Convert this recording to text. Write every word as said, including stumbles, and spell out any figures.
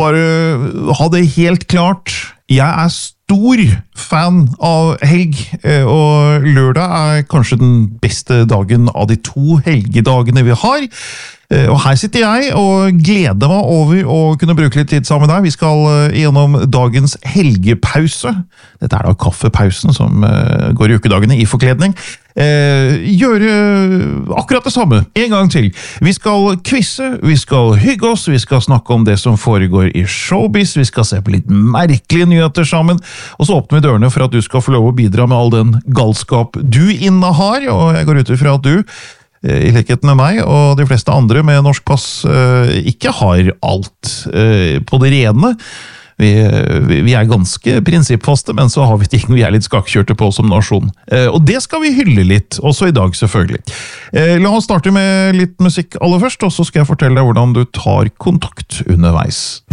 bare ha det helt klart. Jeg er stor fan av helg, og lørdag er kanskje den beste dagen av de to helgedagene vi har. Og her sitter jeg og gleder meg over å kunne bruke litt tid sammen med deg. Vi skal gjennom dagens helgepause. Dette er da kaffepausen som går i ukedagene i forkledning. Gjøre akkurat det samme, en gang til. Vi skal quizze, vi skal hygge oss, vi skal snakke om det som foregår i showbiz, vi skal se på litt merkelige nyheter sammen, og så åpner vi dørene for at du skal få lov å bidra med all den galskap du inne har, og jeg går ut ifra at du i likhet med meg og de fleste andre med norsk pass ikke har alt på det rene. Vi, vi er ganske prinsippfaste, men så har vi ting vi er litt skakkjørte på som nasjon. Og det skal vi hylle litt, også i dag selvfølgelig. La oss starte med litt musikk aller først, og så skal jeg fortelle deg hvordan du tar kontakt underveis.